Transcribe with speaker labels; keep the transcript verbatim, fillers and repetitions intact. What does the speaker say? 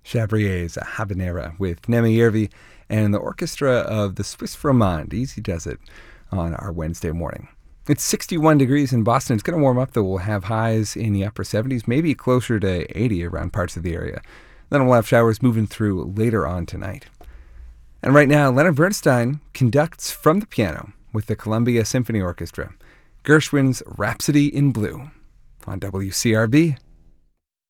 Speaker 1: Chabrier's Habanera with Nemi Irvi and the orchestra of the Swiss Romande. Easy does it on our Wednesday morning. It's sixty-one degrees in Boston. It's going to warm up, though. We'll have highs in the upper seventies, maybe closer to eighty around parts of the area. Then we'll have showers moving through later on tonight. And right now, Leonard Bernstein conducts from the piano with the Columbia Symphony Orchestra, Gershwin's Rhapsody in Blue on W C R B.